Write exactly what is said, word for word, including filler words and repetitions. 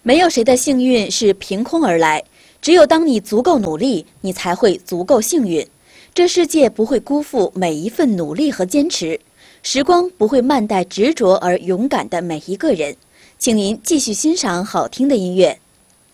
没有谁的幸运是凭空而来，只有当你足够努力，你才会足够幸运。这世界不会辜负每一份努力和坚持，时光不会慢待执着而勇敢的每一个人。请您继续欣赏好听的音乐。